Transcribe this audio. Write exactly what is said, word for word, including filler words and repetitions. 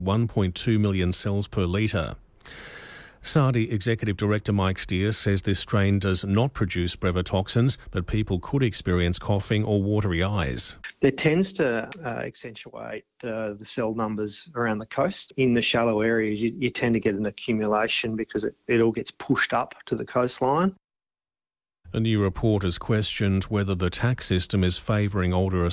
one point two million cells per litre. SARDI Executive Director Mike Steer says this strain does not produce brevetoxins, but people could experience coughing or watery eyes. It tends to uh, accentuate uh, the cell numbers around the coast. In the shallow areas, you, you tend to get an accumulation because it, it all gets pushed up to the coastline. A new report has questioned whether the tax system is favouring older